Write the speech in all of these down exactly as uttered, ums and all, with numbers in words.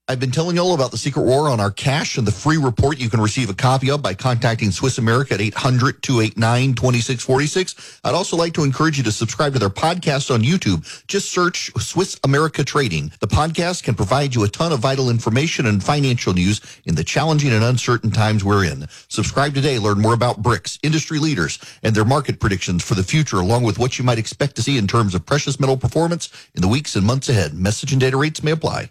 I've been telling you all about the Secret War on our cash and the free report you can receive a copy of by contacting Swiss America at eight hundred, two eight nine, two six four six. I'd also like to encourage you to subscribe to their podcast on YouTube. Just search Swiss America Trading. The podcast can provide you a ton of vital information and financial news in the challenging and uncertain times we're in. Subscribe today. Learn more about B R I C S, industry leaders, and their market predictions for the future, along with what you might expect to see in terms of precious metal performance in the weeks and months ahead. Message and data rates may apply.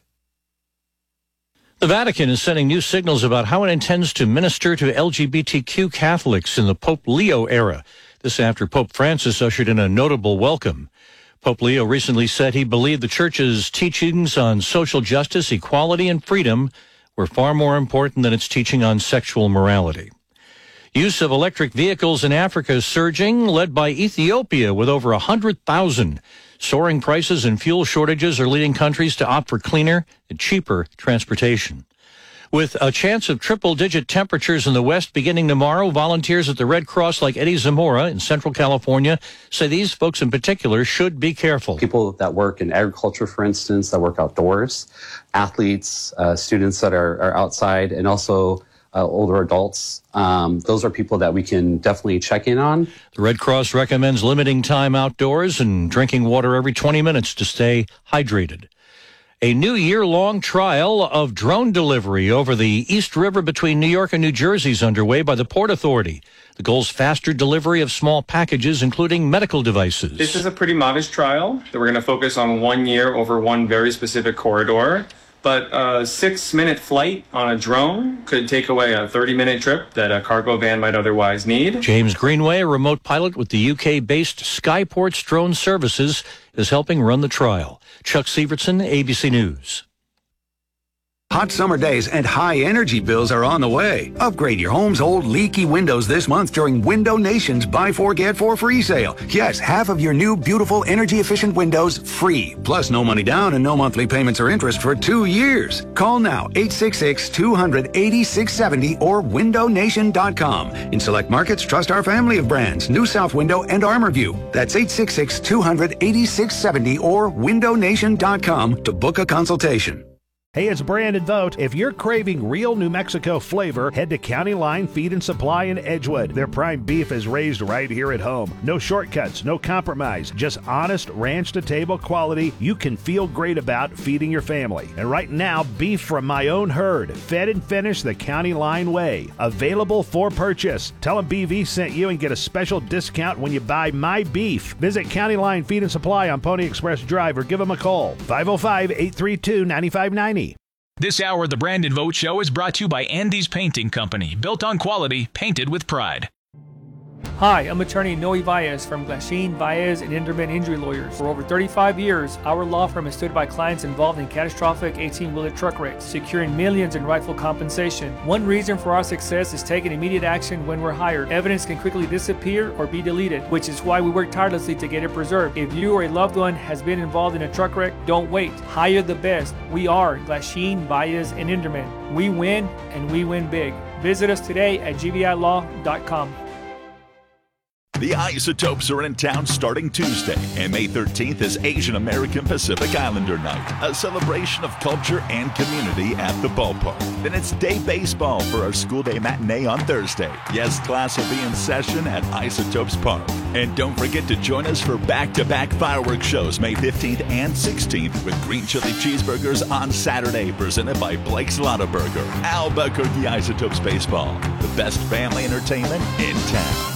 The Vatican is sending new signals about how it intends to minister to L G B T Q Catholics in the Pope Leo era. This after Pope Francis ushered in a notable welcome. Pope Leo recently said he believed the Church's teachings on social justice, equality, and freedom were far more important than its teaching on sexual morality. Use of electric vehicles in Africa is surging, led by Ethiopia with over one hundred thousand. Soaring prices and fuel shortages are leading countries to opt for cleaner and cheaper transportation. With a chance of triple-digit temperatures in the West beginning tomorrow, volunteers at the Red Cross like Eddie Zamora in Central California say these folks in particular should be careful. People that work in agriculture, for instance, that work outdoors, athletes, uh, students that are, are outside, and also Uh, older adults. Um, those are people that we can definitely check in on. The Red Cross recommends limiting time outdoors and drinking water every twenty minutes to stay hydrated. A new year-long trial of drone delivery over the East River between New York and New Jersey is underway by the Port Authority. The goal's faster delivery of small packages, including medical devices. This is a pretty modest trial that we're going to focus on one year over one very specific corridor. But a six-minute flight on a drone could take away a thirty-minute trip that a cargo van might otherwise need. James Greenway, a remote pilot with the U K-based Skyports Drone Services, is helping run the trial. Chuck Sievertson, A B C News. Hot summer days and high energy bills are on the way. Upgrade your home's old leaky windows this month during Window Nation's Buy Four Get Four free sale. Yes, half of your new beautiful energy efficient windows free. Plus no money down and no monthly payments or interest for two years. Call now eight six six, two hundred, eighty-six seventy or window nation dot com. In select markets, trust our family of brands, New South Window and ArmorView. That's eight six six, two hundred, eighty-six seventy or window nation dot com to book a consultation. Hey, it's Brandon Vogt. If you're craving real New Mexico flavor, head to County Line Feed and Supply in Edgewood. Their prime beef is raised right here at home. No shortcuts, no compromise, just honest ranch-to-table quality you can feel great about feeding your family. And right now, beef from my own herd, fed and finished the County Line way. Available for purchase. Tell them B V sent you and get a special discount when you buy my beef. Visit County Line Feed and Supply on Pony Express Drive or give them a call. five oh five, eight three two, nine five nine zero. This hour of the Brandon Vogt Show is brought to you by Andy's Painting Company, built on quality, painted with pride. Hi, I'm attorney Noe Valles from Glasheen, Valles and Inderman Injury Lawyers. For over thirty-five years, our law firm has stood by clients involved in catastrophic eighteen-wheeler truck wrecks, securing millions in rightful compensation. One reason for our success is taking immediate action when we're hired. Evidence can quickly disappear or be deleted, which is why we work tirelessly to get it preserved. If you or a loved one has been involved in a truck wreck, don't wait. Hire the best. We are Glasheen, Valles and Inderman. We win, and we win big. Visit us today at g v i law dot com. The Isotopes are in town starting Tuesday, and May thirteenth is Asian American Pacific Islander Night, a celebration of culture and community at the ballpark. Then it's day baseball for our school day matinee on Thursday. Yes, class will be in session at Isotopes Park. And don't forget to join us for back-to-back fireworks shows May fifteenth and sixteenth with green chili cheeseburgers on Saturday, presented by Blake's Lotta Burger. Albuquerque Isotopes Baseball, the best family entertainment in town.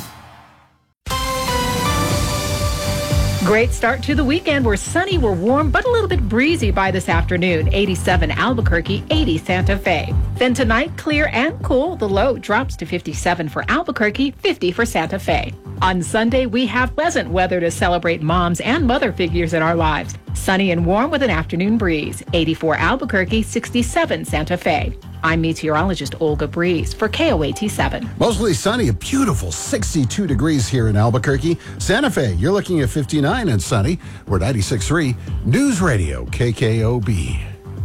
Great start to the weekend. We're sunny, we're warm, but a little bit breezy by this afternoon. eighty-seven Albuquerque, eighty Santa Fe. Then tonight, clear and cool. The low drops to fifty-seven for Albuquerque, fifty for Santa Fe. On Sunday, we have pleasant weather to celebrate moms and mother figures in our lives. Sunny and warm with an afternoon breeze. eighty-four Albuquerque, sixty-seven Santa Fe. I'm meteorologist Olga Breeze for K O A T seven. Mostly sunny, a beautiful sixty-two degrees here in Albuquerque. Santa Fe, you're looking at fifty-nine and sunny. We're ninety-six point three News Radio K K O B.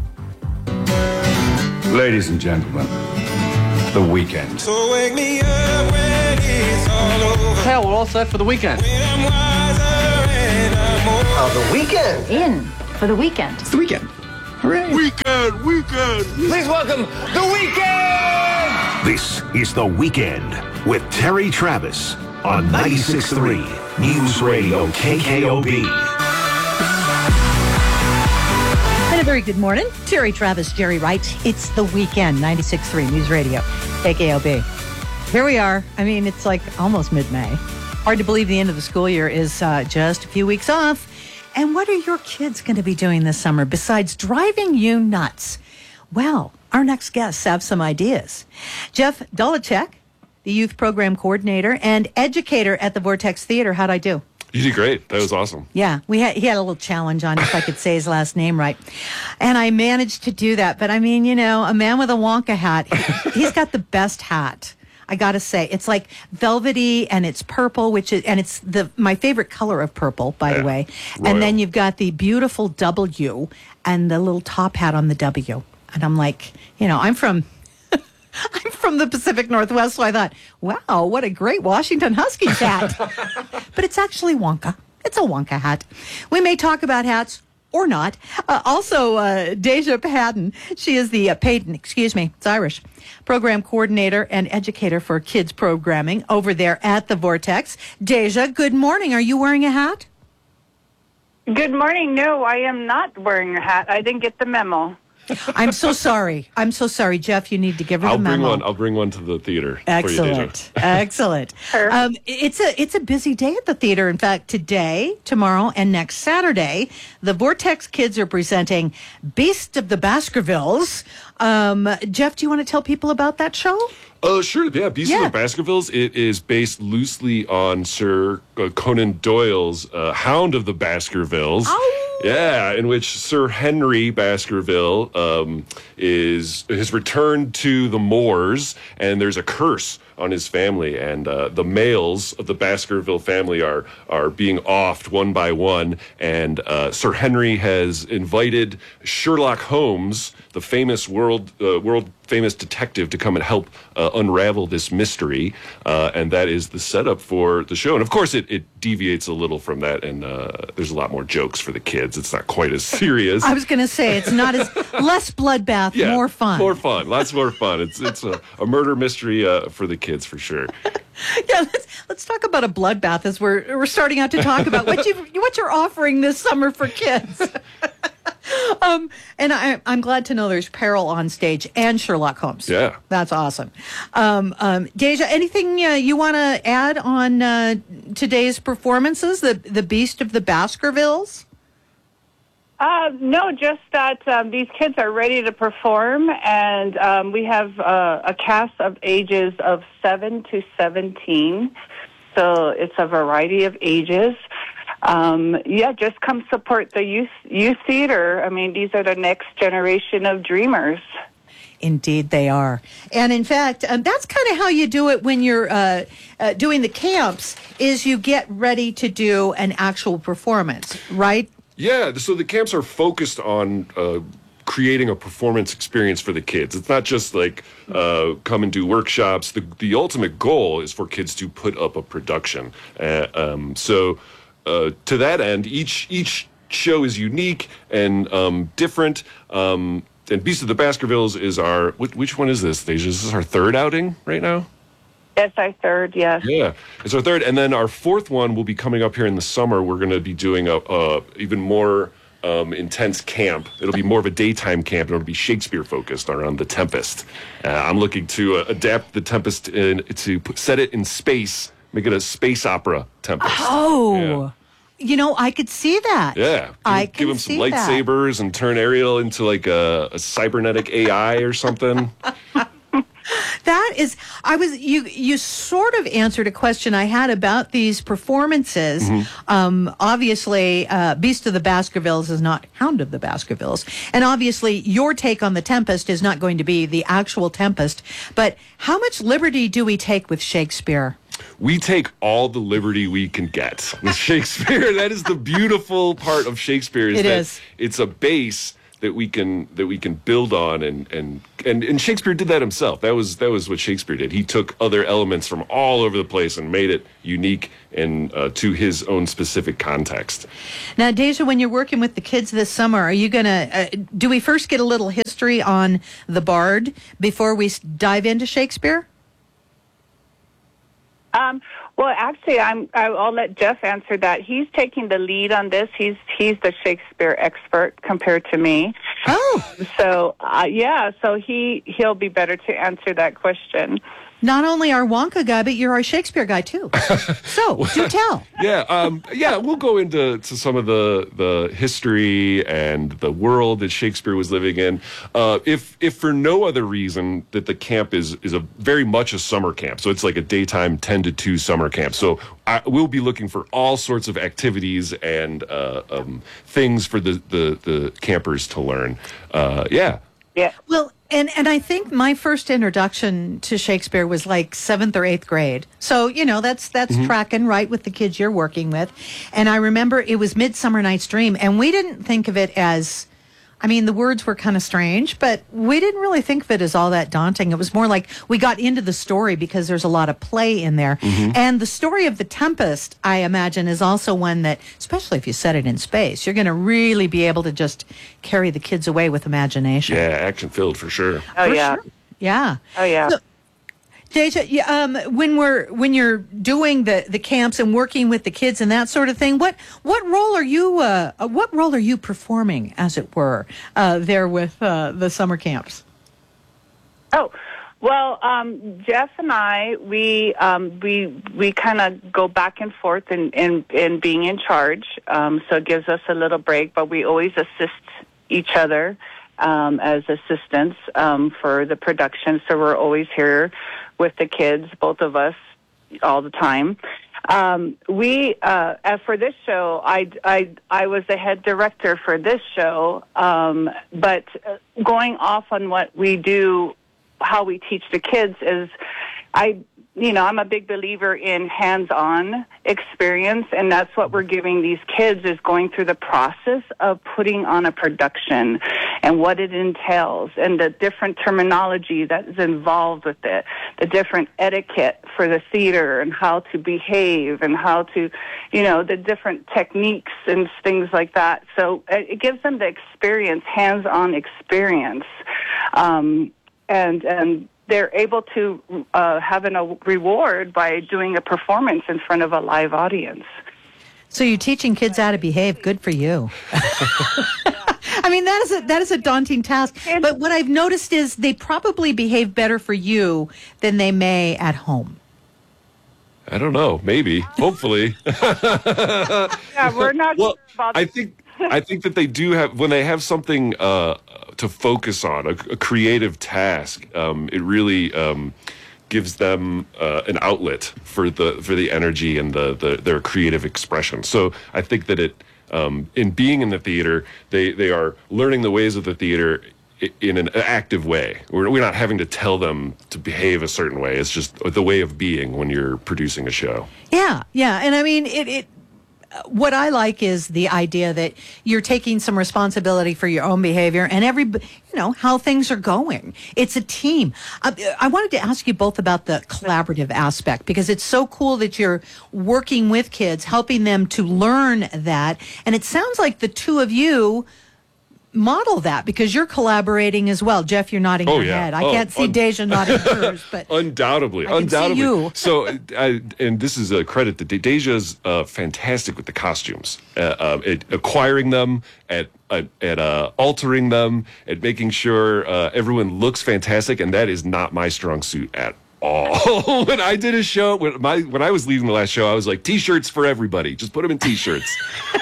Ladies and gentlemen, the weekend. So wake me up when it's all over. Hell, we're all set for the weekend. Oh, the weekend. In for the weekend. It's the weekend. Hooray. Weekend. weekend, weekend. Please welcome The Weekend. This is The Weekend with Terry Travis on ninety-six point three News Radio K K O B. And a very good morning. Terry Travis, Jerry Wright. It's The Weekend, ninety-six point three News Radio K K O B. Here we are. I mean, it's like almost mid-May. Hard to believe the end of the school year is uh, just a few weeks off. And what are your kids going to be doing this summer besides driving you nuts? Well, our next guests have some ideas. Jeff Dolacek, the youth program coordinator and educator at the Vortex Theater. How'd I do? You did great. That was awesome. Yeah, we had he had a little challenge on if I could say his last name right, and I managed to do that. But I mean, you know, a man with a Wonka hat, he, he's got the best hat. I gotta say, it's like velvety and it's purple, which is and it's the my favorite color of purple, by yeah. the way. Royal. And then you've got the beautiful W and the little top hat on the W. And I'm like, you know, I'm from. I'm from the Pacific Northwest, so I thought, wow, what a great Washington Huskies hat. But it's actually Wonka. It's a Wonka hat. We may talk about hats or not. Uh, also, uh, Deja Padden. She is the uh, Payton, excuse me, it's Irish, program coordinator and educator for kids programming over there at the Vortex. Deja, good morning. Are you wearing a hat? Good morning. No, I am not wearing a hat. I didn't get the memo. I'm so sorry. I'm so sorry, Jeff. You need to give her I'll the memo. bring one. I'll bring one to the theater. Excellent. For you, Excellent. Um, it's a it's a busy day at the theater. In fact, today, tomorrow, and next Saturday, the Vortex kids are presenting Beast of the Baskervilles. Um, Jeff, do you want to tell people about that show? Oh, uh, sure. Yeah, Beast yeah. of the Baskervilles. It is based loosely on Sir uh, Conan Doyle's uh, Hound of the Baskervilles. Oh. Yeah, in which Sir Henry Baskerville um, is has returned to the moors, and there's a curse on his family, and uh, the males of the Baskerville family are are being offed one by one, and uh, Sir Henry has invited Sherlock Holmes, the famous world uh, world famous detective, to come and help uh, unravel this mystery, uh, and that is the setup for the show. And of course, it, it deviates a little from that, and uh, there's a lot more jokes for the kids. It's not quite as serious. I was going to say it's not as less bloodbath, yeah, more fun. More fun, lots more fun. It's it's a, a murder mystery uh, for the kids for sure. Yeah, let's let's talk about a bloodbath as we're we're starting out to talk about what you what you're offering this summer for kids. Um, and I, I'm glad to know there's Peril on stage and Sherlock Holmes. Yeah. That's awesome. Um, um, Deja, anything uh, you want to add on uh, today's performances, the, the Beast of the Baskervilles? Uh, no, just that um, these kids are ready to perform, and um, we have uh, a cast of ages of seven to seventeen, so it's a variety of ages. Um, yeah, just come support the youth youth theater. I mean, these are the next generation of dreamers. Indeed, they are. And in fact, um, that's kind of how you do it when you're uh, uh, doing the camps, is you get ready to do an actual performance, right? Yeah, so the camps are focused on uh, creating a performance experience for the kids. It's not just like uh, come and do workshops. The, the ultimate goal is for kids to put up a production. Uh, um, so... Uh, to that end, each each show is unique and um, different. Um, and Beast of the Baskervilles is our... Which, which one is this, Deja? Is this our third outing right now? It's our third, yes. Yeah, it's our third. And then our fourth one will be coming up here in the summer. We're going to be doing a, a even more um, intense camp. It'll be more of a daytime camp, and it'll be Shakespeare-focused around The Tempest. Uh, I'm looking to uh, adapt The Tempest in, to put, set it in space. Make it a space opera Tempest. Oh, yeah. You know, I could see that. Yeah. Give, I give him some see lightsabers that. And turn Ariel into like a, a cybernetic A I or something. That is, I was, you, you sort of answered a question I had about these performances. Mm-hmm. Um, obviously, uh, Beast of the Baskervilles is not Hound of the Baskervilles. And obviously, your take on The Tempest is not going to be the actual Tempest. But how much liberty do we take with Shakespeare? We take all the liberty we can get with Shakespeare. That is the beautiful part of Shakespeare. Is it that is. It's a base that we can that we can build on, and and and and Shakespeare did that himself. That was that was what Shakespeare did. He took other elements from all over the place and made it unique and uh, to his own specific context. Now, Deja, when you're working with the kids this summer, are you going to, uh, do we first get a little history on the Bard before we dive into Shakespeare? Um, well, actually, I'm, I'll let Jeff answer that. He's taking the lead on this. He's he's the Shakespeare expert compared to me. Oh. So, uh, yeah, so he, he'll be better to answer that question. Not only our Wonka guy, but you're our Shakespeare guy, too. So, do tell. Yeah, um, yeah, we'll go into to some of the, the history and the world that Shakespeare was living in. Uh, if if for no other reason that the camp is is a very much a summer camp, so it's like a daytime ten to two summer camp. So I, we'll be looking for all sorts of activities and uh, um, things for the, the, the campers to learn. Uh, yeah. Yeah. Well, and, and I think my first introduction to Shakespeare was like seventh or eighth grade. So, you know, that's that's mm-hmm. tracking right with the kids you're working with. And I remember it was Midsummer Night's Dream, and we didn't think of it as, I mean, the words were kind of strange, but we didn't really think of it as all that daunting. It was more like we got into the story because there's a lot of play in there. Mm-hmm. And the story of the Tempest, I imagine, is also one that, especially if you set it in space, you're going to really be able to just carry the kids away with imagination. Yeah, action-filled for sure. Oh, for yeah. Sure. Yeah. Oh, yeah. So, Deja, yeah, um, when we're when you're doing the, the camps and working with the kids and that sort of thing, what what role are you uh, what role are you performing, as it were, uh, there with uh, the summer camps? Oh, well, um, Jeff and I, we um, we we kind of go back and forth in in, in being in charge. Um, so it gives us a little break, but we always assist each other um, as assistants um, for the production. So we're always here with the kids, both of us, all the time. Um, we, uh, uh, for this show, I, I, I was the head director for this show, um, but going off on what we do, how we teach the kids is, I, you know, I'm a big believer in hands-on experience, and that's what we're giving these kids, is going through the process of putting on a production and what it entails and the different terminology that is involved with it, the different etiquette for the theater and how to behave and how to, you know, the different techniques and things like that. So it gives them the experience, hands-on experience, um, and and they're able to uh, have a reward by doing a performance in front of a live audience. So you're teaching kids how to behave. Good for you. I mean, that is a that is a daunting task. But what I've noticed is they probably behave better for you than they may at home. I don't know. Maybe. Hopefully. Yeah, we're not well, sure about I think I think that they do have, when they have something uh, to focus on, a, a creative task, um, it really um, gives them uh, an outlet for the for the energy and the, the their creative expression. So I think that it, um, in being in the theater, they, they are learning the ways of the theater in an active way. We're, we're not having to tell them to behave a certain way. It's just the way of being when you're producing a show. Yeah, yeah. And I mean, it, it what I like is the idea that you're taking some responsibility for your own behavior and every, you know, how things are going. It's a team. I, I wanted to ask you both about the collaborative aspect, because it's so cool that you're working with kids, helping them to learn that. And it sounds like the two of you model that, because you're collaborating as well. Jeff, you're nodding oh, your yeah. head. I oh, can't see un- Deja nodding hers, but undoubtedly, I can undoubtedly. see you. So, I, and this is a credit to De- Deja's uh, fantastic with the costumes, uh, uh, at acquiring them, at at, at uh, altering them, at making sure uh, everyone looks fantastic, and that is not my strong suit at all. When I did a show, when my when I was leading the last show, I was like, T-shirts for everybody. Just put them in T-shirts.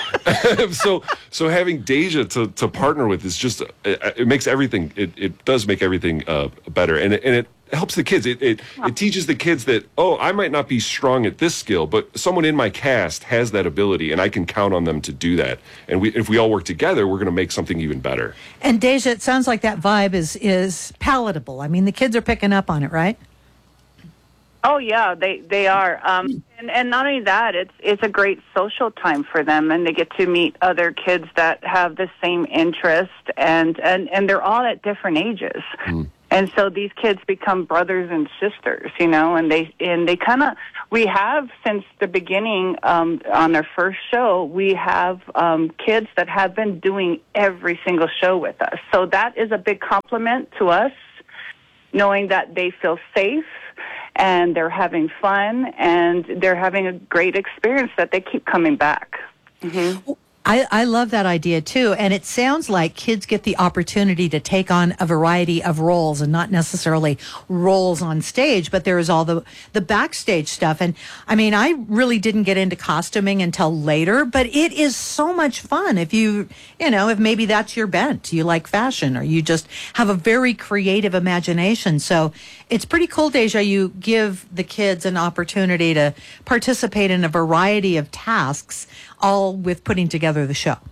so so having Deja to, to partner with is just, it, it makes everything, it, it does make everything uh, better. And it, and it helps the kids. It, it it teaches the kids that, oh, I might not be strong at this skill, but someone in my cast has that ability, and I can count on them to do that. And we, if we all work together, we're going to make something even better. And Deja, it sounds like that vibe is is palatable. I mean, the kids are picking up on it, right? Oh yeah, they they are, um, and and not only that, it's it's a great social time for them, and they get to meet other kids that have the same interest, and and and they're all at different ages, mm. and so these kids become brothers and sisters, you know, and they and they kind of we have since the beginning um, on their first show, we have um, kids that have been doing every single show with us, so that is a big compliment to us, knowing that they feel safe. And they're having fun, and they're having a great experience that they keep coming back. Mm-hmm. I, I love that idea, too. And it sounds like kids get the opportunity to take on a variety of roles and not necessarily roles on stage, but there is all the, the backstage stuff. And I mean, I really didn't get into costuming until later, but it is so much fun if you, you know, if maybe that's your bent, you like fashion, or you just have a very creative imagination. So it's pretty cool, Deja. You give the kids an opportunity to participate in a variety of tasks, all with putting together the show.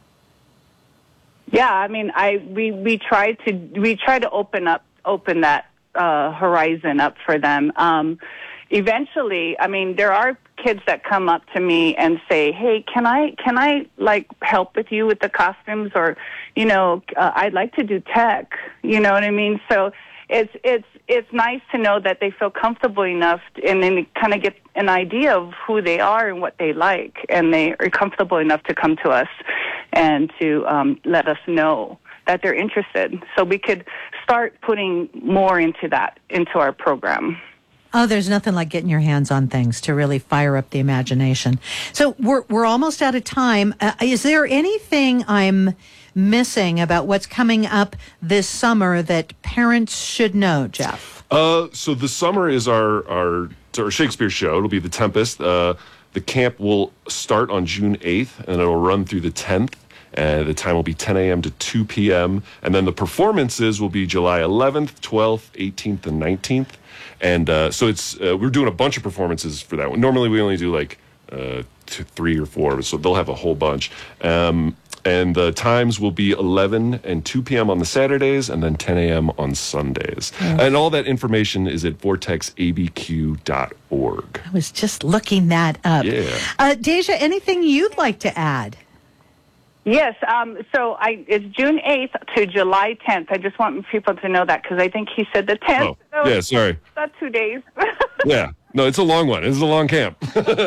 Yeah, I mean, I we we try to we try to open up open that uh, horizon up for them. Um, eventually, I mean, there are kids that come up to me and say, "Hey, can I can I like help with you with the costumes?" Or, you know, uh, I'd like to do tech. You know what I mean? So it's it's it's nice to know that they feel comfortable enough, to, and then kind of get an idea of who they are and what they like, and they are comfortable enough to come to us and to um, let us know that they're interested, so we could start putting more into that into our program. Oh, there's nothing like getting your hands on things to really fire up the imagination. So we're we're almost out of time. Uh, is there anything I'm missing about what's coming up this summer that parents should know, Jeff? Uh, so the summer is our, our, our Shakespeare show. It'll be The Tempest. Uh, the camp will start on June eighth, and it'll run through the tenth. Uh, the time will be ten a.m. to two p.m. And then the performances will be July eleventh, twelfth, eighteenth, and nineteenth. And uh, so it's uh, we're doing a bunch of performances for that one. Normally we only do like uh, two, three or four, so they'll have a whole bunch. Um, and the times will be eleven and two p.m. on the Saturdays, and then ten a.m. on Sundays. Mm. And all that information is at vortex a b q dot org. I was just looking that up. Yeah. Uh, Deja, anything you'd like to add? Yes, um, so I, it's June eighth to July tenth. I just want people to know that because I think he said the tenth. Oh, so yeah, sorry. That's two days. Yeah, no, it's a long one. It's a long camp.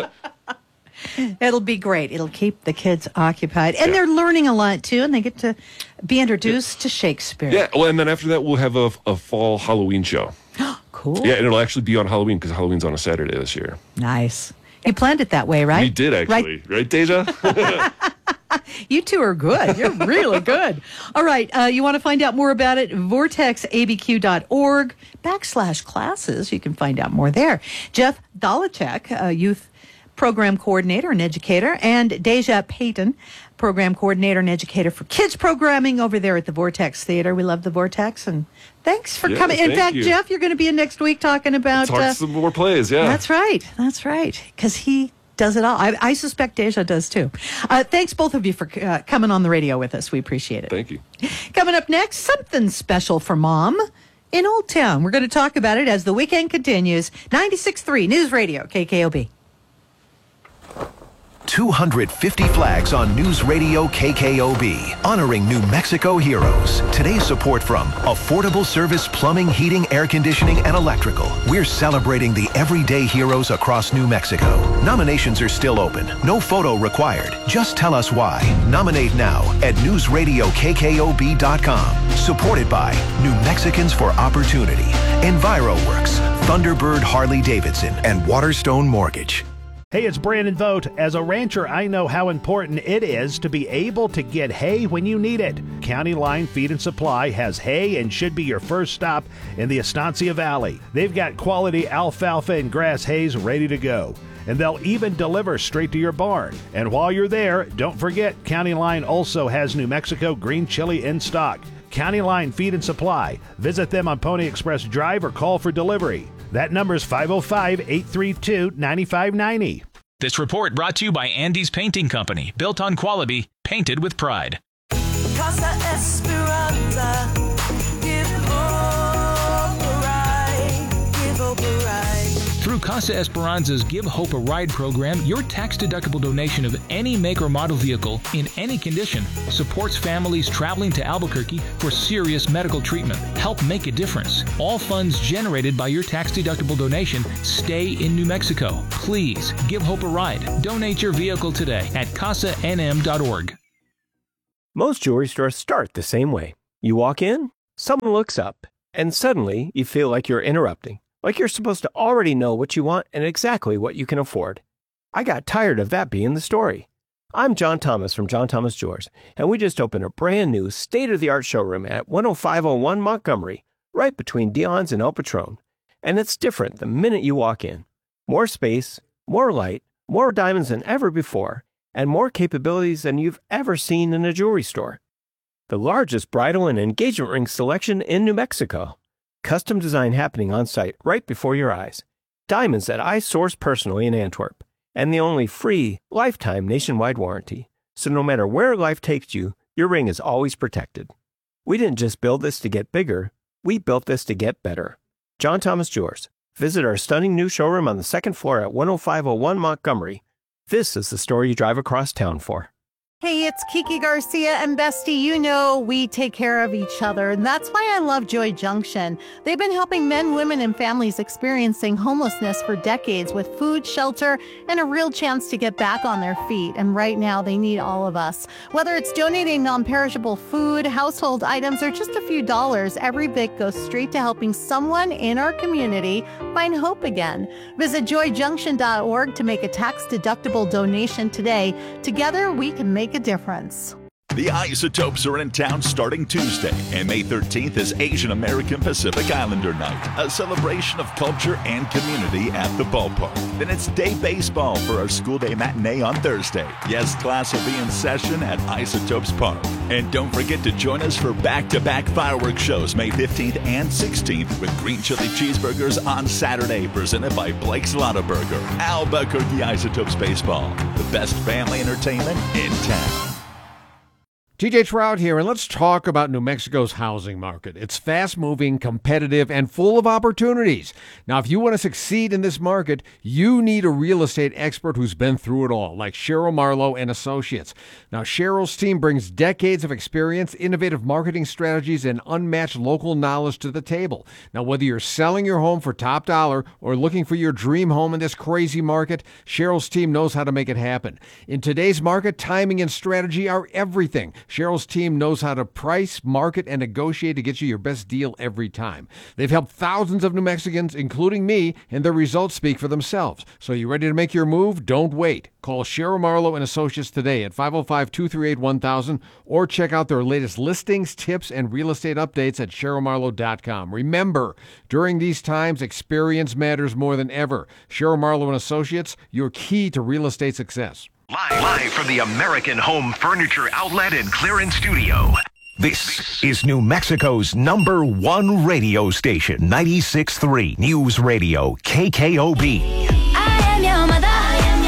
It'll be great. It'll keep the kids occupied. And yeah. They're learning a lot, too, and they get to be introduced yeah. to Shakespeare. Yeah, well, and then after that, we'll have a, a fall Halloween show. Cool. Yeah, and it'll actually be on Halloween because Halloween's on a Saturday this year. Nice. You planned it that way, right? We did, actually. Right, right Deja? You two are good. You're really good. All right. Uh, you want to find out more about it? vortex a b q dot org backslash classes. You can find out more there. Jeff Dolachek, a youth program coordinator and educator, and Deja Payton, program coordinator and educator for kids programming over there at the Vortex Theater. We love the Vortex, and thanks for yeah, coming. In fact, you. Jeff, you're going to be in next week talking about... Talk uh, some more plays, yeah. That's right. That's right. Because he does it all. I, I suspect Deja does, too. Uh, thanks, both of you, for uh, coming on the radio with us. We appreciate it. Thank you. Coming up next, something special for Mom in Old Town. We're going to talk about it as the weekend continues. ninety-six point three News Radio, K K O B. two hundred fifty flags on News Radio K K O B, honoring New Mexico heroes. Today's support from Affordable Service Plumbing, Heating, Air Conditioning, and Electrical. We're celebrating the everyday heroes across New Mexico. Nominations are still open. No photo required. Just tell us why. Nominate now at news radio k k o b dot com. Supported by New Mexicans for Opportunity, EnviroWorks, Thunderbird Harley Davidson, and Waterstone Mortgage. Hey, it's Brandon Vogt. As a rancher, I know how important it is to be able to get hay when you need it. County Line Feed and Supply has hay and should be your first stop in the Estancia Valley. They've got quality alfalfa and grass hays ready to go, and they'll even deliver straight to your barn. And while you're there, don't forget County Line also has New Mexico green chili in stock. County Line Feed and Supply. Visit them on Pony Express Drive or call for delivery. That number is five oh five, eight three two, nine five nine oh. This report brought to you by Andy's Painting Company, built on quality, painted with pride. Casa Esperanza, give hope a ride, give hope a ride. Casa Esperanza's Give Hope a Ride program, your tax-deductible donation of any make or model vehicle in any condition supports families traveling to Albuquerque for serious medical treatment. Help make a difference. All funds generated by your tax-deductible donation stay in New Mexico. Please give Hope a ride. Donate your vehicle today at casa n m dot org. Most jewelry stores start the same way. You walk in, someone looks up, and suddenly you feel like you're interrupting, like you're supposed to already know what you want and exactly what you can afford. I got tired of that being the story. I'm John Thomas from John Thomas Jewelers, and we just opened a brand new state-of-the-art showroom at one oh five oh one Montgomery, right between Dion's and El Patron. And it's different the minute you walk in. More space, more light, more diamonds than ever before, and more capabilities than you've ever seen in a jewelry store. The largest bridal and engagement ring selection in New Mexico. Custom design happening on site right before your eyes. Diamonds that I source personally in Antwerp. And the only free, lifetime nationwide warranty. So no matter where life takes you, your ring is always protected. We didn't just build this to get bigger, we built this to get better. John Thomas Jewelers. Visit our stunning new showroom on the second floor at one oh five oh one Montgomery. This is the store you drive across town for. Hey, it's Kiki Garcia, and Bestie, you know we take care of each other, and that's why I love Joy Junction. They've been helping men, women, and families experiencing homelessness for decades with food, shelter, and a real chance to get back on their feet, and right now they need all of us. Whether it's donating non-perishable food, household items, or just a few dollars, every bit goes straight to helping someone in our community find hope again. Visit joy junction dot org to make a tax-deductible donation today. Together, we can make a difference. The Isotopes are in town starting Tuesday, and May thirteenth is Asian American Pacific Islander Night, a celebration of culture and community at the ballpark. Then it's day baseball for our school day matinee on Thursday. Yes, class will be in session at Isotopes Park. And don't forget to join us for back-to-back fireworks shows May fifteenth and sixteenth with green chili cheeseburgers on Saturday, presented by Blake's Lotta Burger. Albuquerque Isotopes Baseball, the best family entertainment in town. T J Trout here, and let's talk about New Mexico's housing market. It's fast-moving, competitive, and full of opportunities. Now, if you want to succeed in this market, you need a real estate expert who's been through it all, like Cheryl Marlowe and Associates. Now, Cheryl's team brings decades of experience, innovative marketing strategies, and unmatched local knowledge to the table. Now, whether you're selling your home for top dollar or looking for your dream home in this crazy market, Cheryl's team knows how to make it happen. In today's market, timing and strategy are everything. Cheryl's team knows how to price, market, and negotiate to get you your best deal every time. They've helped thousands of New Mexicans, including me, and their results speak for themselves. So you ready to make your move? Don't wait. Call Cheryl Marlowe and Associates today at five oh five, two three eight, one thousand or check out their latest listings, tips, and real estate updates at cheryl marlowe dot com. Remember, during these times, experience matters more than ever. Cheryl Marlowe and Associates, your key to real estate success. Live, live from the American Home Furniture Outlet and Clearance Studio. This is New Mexico's number one radio station, ninety-six point three News Radio, K K O B. I am your mother. I am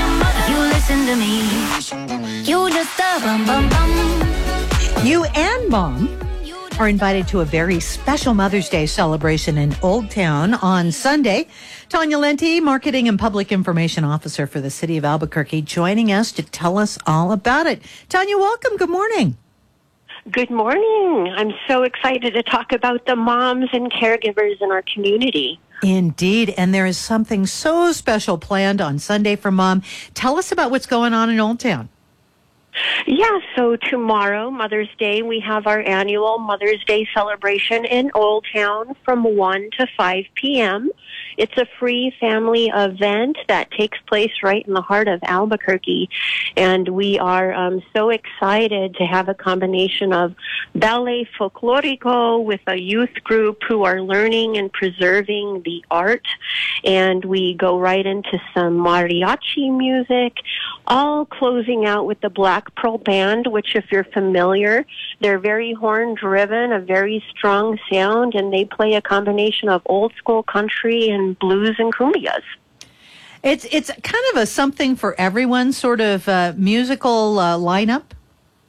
your mother. You listen to me. You just a bum bum bum. You and Mom are invited to a very special Mother's Day celebration in Old Town on Sunday. Tanya Lenti, Marketing and Public Information Officer for the City of Albuquerque, joining us to tell us all about it. Tanya, welcome. Good morning. Good morning. I'm so excited to talk about the moms and caregivers in our community. Indeed, and there is something so special planned on Sunday for Mom. Tell us about what's going on in Old Town. Yeah, so tomorrow, Mother's Day, we have our annual Mother's Day celebration in Old Town from one to five p.m. It's a free family event that takes place right in the heart of Albuquerque, and we are um, so excited to have a combination of ballet folklorico with a youth group who are learning and preserving the art, and we go right into some mariachi music, all closing out with the Black Pearl Band, which, if you're familiar, they're very horn-driven, a very strong sound, and they play a combination of old-school country and blues and cumbias. It's it's kind of a something for everyone sort of uh, musical uh, lineup.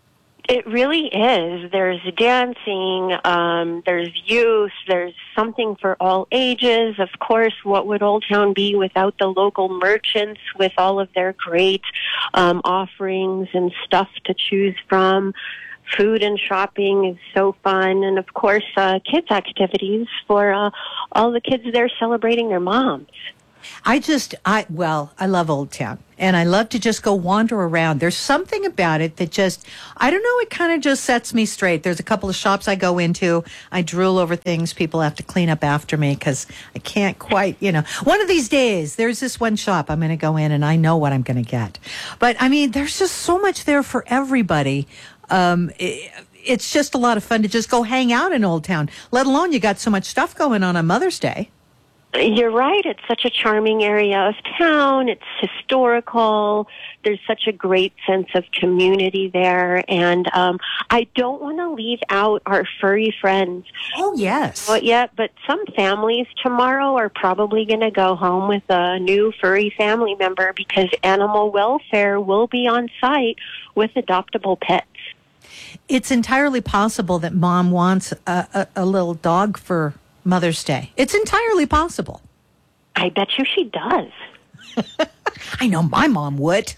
It really is. There's dancing, um, there's youth, there's something for all ages. Of course, what would Old Town be without the local merchants with all of their great um, offerings and stuff to choose from? Food and shopping is so fun. And, of course, uh, kids' activities for uh, all the kids there celebrating their moms. I just, I well, I love Old Town, and I love to just go wander around. There's something about it that just, I don't know, it kind of just sets me straight. There's a couple of shops I go into. I drool over things. People have to clean up after me because I can't quite, you know. One of these days, there's this one shop I'm going to go in, and I know what I'm going to get. But, I mean, there's just so much there for everybody. Um, it, it's just a lot of fun to just go hang out in Old Town, let alone you got so much stuff going on on Mother's Day. You're right. It's such a charming area of town. It's historical. There's such a great sense of community there. And um, I don't want to leave out our furry friends. Oh, yes. Not yet, but some families tomorrow are probably going to go home with a new furry family member because animal welfare will be on site with adoptable pets. It's entirely possible that Mom wants a, a, a little dog for Mother's Day. It's entirely possible. I bet you she does. I know my mom would.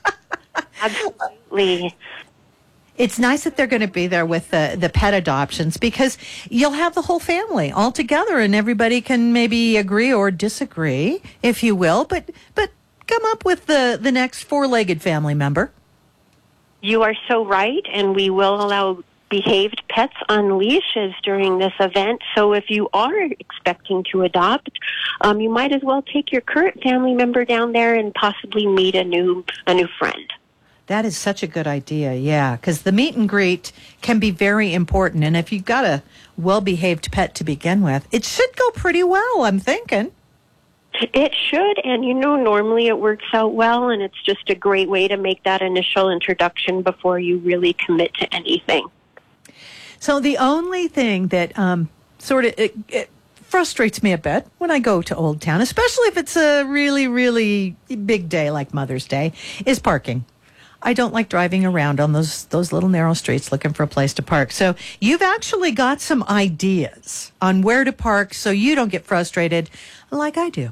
Absolutely. It's nice that they're going to be there with the, the pet adoptions because you'll have the whole family all together and everybody can maybe agree or disagree, if you will, but but come up with the, the next four-legged family member. You are so right, and we will allow behaved pets on leashes during this event. So if you are expecting to adopt, um, you might as well take your current family member down there and possibly meet a new a new friend. That is such a good idea, yeah, because the meet and greet can be very important. And if you've got a well-behaved pet to begin with, it should go pretty well, I'm thinking. It should, and you know, normally it works out well, and it's just a great way to make that initial introduction before you really commit to anything. So the only thing that um, sort of it, it frustrates me a bit when I go to Old Town, especially if it's a really, really big day like Mother's Day, is parking. I don't like driving around on those those little narrow streets looking for a place to park. So you've actually got some ideas on where to park so you don't get frustrated like I do.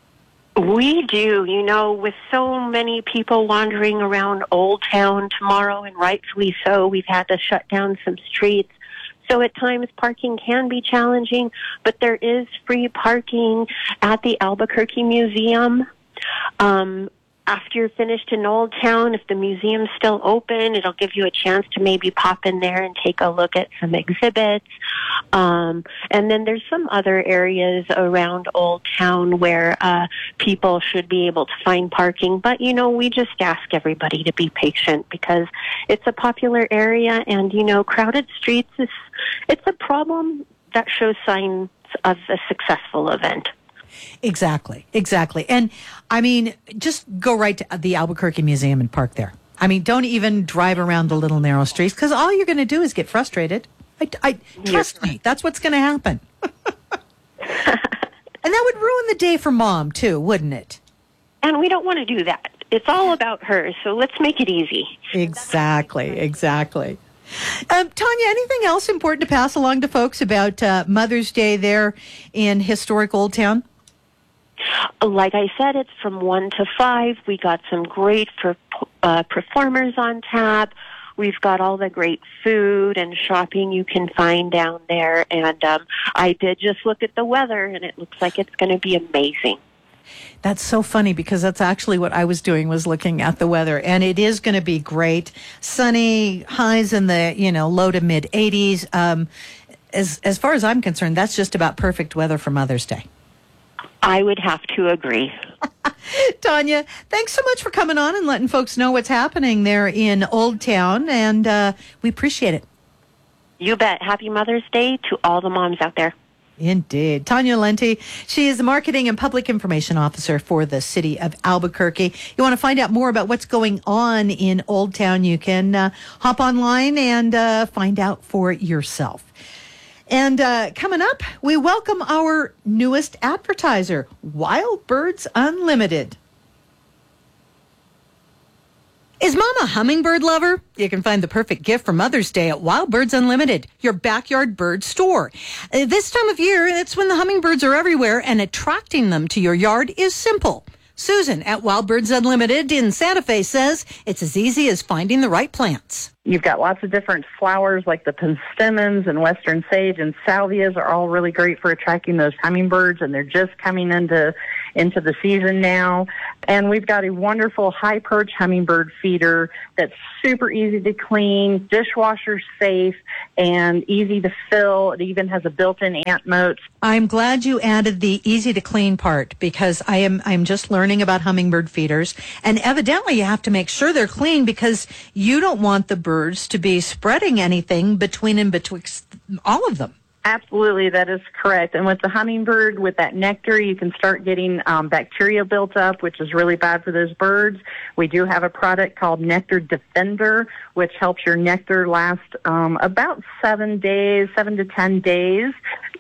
We do. You know, with so many people wandering around Old Town tomorrow, and rightfully so, we've had to shut down some streets. So at times parking can be challenging, but there is free parking at the Albuquerque Museum. Um, after you're finished in Old Town, if the museum's still open, it'll give you a chance to maybe pop in there and take a look at some exhibits. Um, and then there's some other areas around Old Town where uh, people should be able to find parking. But, you know, we just ask everybody to be patient because it's a popular area, and, you know, crowded streets is it's a problem that shows signs of a successful event. Exactly, exactly. And, I mean, just go right to the Albuquerque Museum and park there. I mean, don't even drive around the little narrow streets because all you're going to do is get frustrated. I, I trust me, that's what's going to happen. And that would ruin the day for Mom, too, wouldn't it? And we don't want to do that. It's all about her, so let's make it easy. Exactly, exactly. Um, Tanya, anything else important to pass along to folks about uh, Mother's Day there in historic Old Town? Like I said, it's from one to five. We got some great for, uh, performers on tap. We've got all the great food and shopping you can find down there. And um, I did just look at the weather, and it looks like it's going to be amazing. That's so funny because that's actually what I was doing, was looking at the weather, and it is going to be great. Sunny, highs in the, you know, low to mid eighties. Um, as as far as I'm concerned, that's just about perfect weather for Mother's Day. I would have to agree. Tanya, thanks so much for coming on and letting folks know what's happening there in Old Town, and uh, we appreciate it. You bet. Happy Mother's Day to all the moms out there. Indeed. Tanya Lenti, she is the Marketing and Public Information Officer for the City of Albuquerque. You want to find out more about what's going on in Old Town, you can uh, hop online and uh, find out for yourself. And uh, coming up, we welcome our newest advertiser, Wild Birds Unlimited. Is Mom a hummingbird lover? You can find the perfect gift for Mother's Day at Wild Birds Unlimited, your backyard bird store. Uh, this time of year, it's when the hummingbirds are everywhere, and attracting them to your yard is simple. Susan at Wild Birds Unlimited in Santa Fe says it's as easy as finding the right plants. You've got lots of different flowers like the penstemons and western sage and salvias are all really great for attracting those hummingbirds, and they're just coming into into the season now. And we've got a wonderful high perch hummingbird feeder that's super easy to clean, dishwasher safe, and easy to fill. It even has a built-in ant moat. I'm glad you added the easy to clean part, because I am I'm just learning about hummingbird feeders, and evidently you have to make sure they're clean because you don't want the birds to be spreading anything between and betwixt all of them. Absolutely, that is correct. And with the hummingbird, with that nectar, you can start getting um, bacteria built up, which is really bad for those birds. We do have a product called Nectar Defender, which helps your nectar last um, about seven days, seven to ten days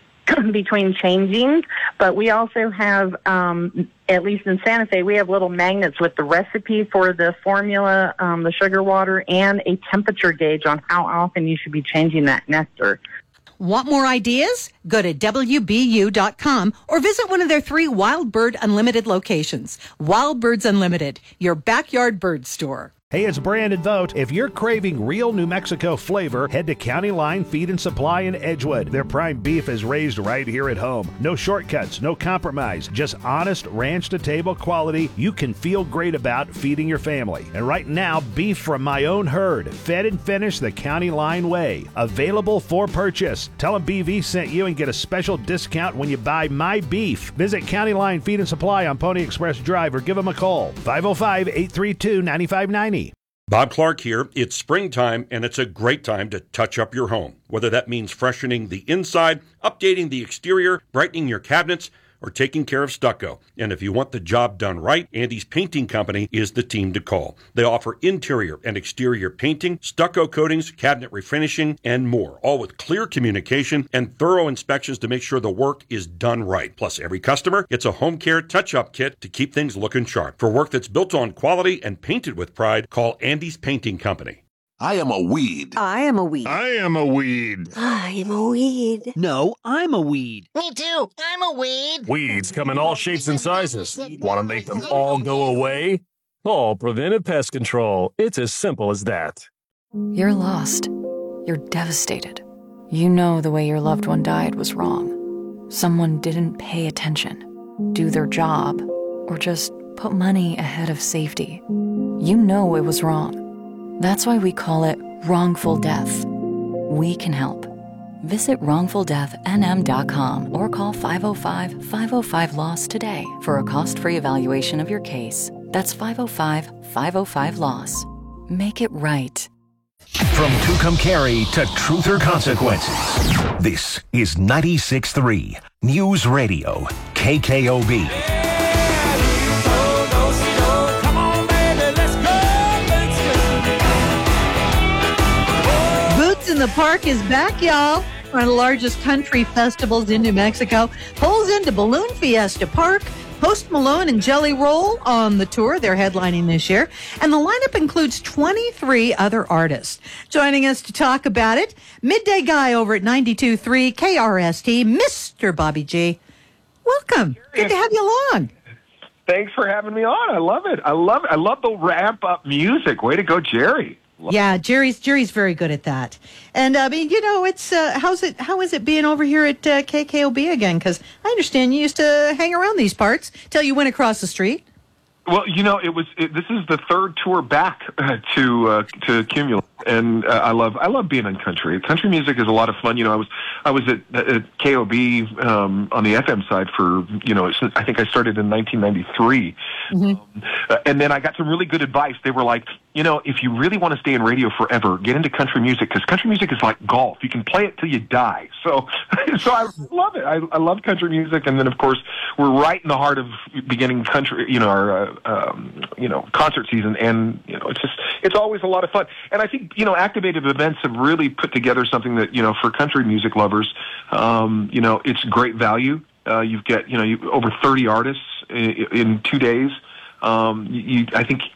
between changing. But we also have, um, at least in Santa Fe, we have little magnets with the recipe for the formula, um, the sugar water, and a temperature gauge on how often you should be changing that nectar. Want more ideas? Go to W B U dot com or visit one of their three Wild Bird Unlimited locations. Wild Birds Unlimited, your backyard bird store. Hey, it's Brandon Vogt. If you're craving real New Mexico flavor, head to County Line Feed and Supply in Edgewood. Their prime beef is raised right here at home. No shortcuts, no compromise, just honest ranch-to-table quality you can feel great about feeding your family. And right now, beef from my own herd, fed and finished the County Line way. Available for purchase. Tell them B V sent you and get a special discount when you buy my beef. Visit County Line Feed and Supply on Pony Express Drive or give them a call. five oh five, eight three two, nine five nine zero. Bob Clark here. It's springtime, and it's a great time to touch up your home. Whether that means freshening the inside, updating the exterior, brightening your cabinets, or taking care of stucco. And if you want the job done right, Andy's Painting Company is the team to call. They offer interior and exterior painting, stucco coatings, cabinet refinishing, and more, all with clear communication and thorough inspections to make sure the work is done right. Plus, every customer gets a home care touch-up kit to keep things looking sharp. For work that's built on quality and painted with pride, call Andy's Painting Company. I am a weed. I am a weed. I am a weed. I am a weed. No, I'm a weed. Me too. I'm a weed. Weeds come in all shapes and sizes. Want to make them all go away? Call Preventive Pest Control. It's as simple as that. You're lost. You're devastated. You know the way your loved one died was wrong. Someone didn't pay attention, do their job, or just put money ahead of safety. You know it was wrong. That's why we call it wrongful death. We can help. Visit wrongful death N M dot com or call five oh five, five oh five, LOSS today for a cost-free evaluation of your case. That's five oh five, five oh five, LOSS. Make it right. From Tucumcari to Truth or Consequences, this is ninety-six point three News Radio, K K O B. In the Park is back, y'all. One of the largest country festivals in New Mexico. Pulls into Balloon Fiesta Park. Post Malone and Jelly Roll on the tour. They're headlining this year. And the lineup includes twenty-three other artists. Joining us to talk about it, midday guy over at ninety-two point three K R S T, Mister Bobby G. Welcome. Good to have you along. Thanks for having me on. I love it. I love it. I love the ramp up music. Way to go, Jerry. Yeah, Jerry's Jerry's very good at that. And I mean, you know, it's uh, how's it how is it being over here at uh, K K O B again? Because I understand you used to hang around these parts till you went across the street. Well, you know, it was. It, this is the third tour back uh, to uh, to Cumulus, and uh, I love I love being in country. Country music is a lot of fun. You know, I was I was at, at K O B um, on the F M side for you know since, I think I started in nineteen ninety-three, mm-hmm. um, uh, and then I got some really good advice. They were like, you know, if you really want to stay in radio forever, get into country music because country music is like golf. You can play it till you die. So, so I love it. I, I love country music, and then of course we're right in the heart of beginning country. You know, our uh, um, you know concert season, and you know it's just it's always a lot of fun. And I think you know activated events have really put together something that you know for country music lovers, um, you know, it's great value. Uh, you've got you know you, over thirty artists in, in two days. Um, you, I think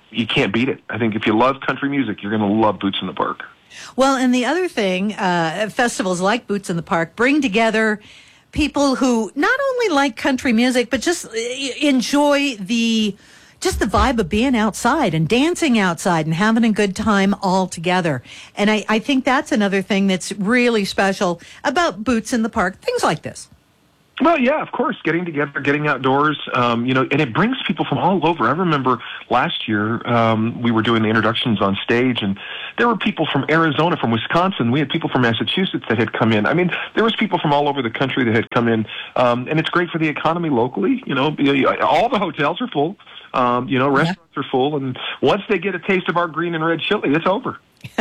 you can't beat it. I think if you love country music, you're going to love Boots in the Park. Well, and the other thing, uh, festivals like Boots in the Park bring together people who not only like country music, but just enjoy the just the vibe of being outside and dancing outside and having a good time all together. And I, I think that's another thing that's really special about Boots in the Park, things like this. Well, yeah, of course, getting together, getting outdoors, um, you know, and it brings people from all over. I remember last year um, we were doing the introductions on stage, and there were people from Arizona, from Wisconsin. We had people from Massachusetts that had come in. I mean, there was people from all over the country that had come in, um, and it's great for the economy locally. You know, all the hotels are full. Um, you know, restaurants yeah. are full, and once they get a taste of our green and red chili, it's over.